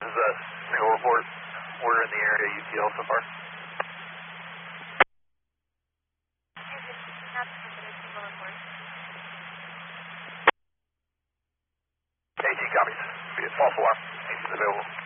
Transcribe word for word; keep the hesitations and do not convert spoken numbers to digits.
This is a single report. We're in the area U T L so far. A T copies. False alarm. A T is available.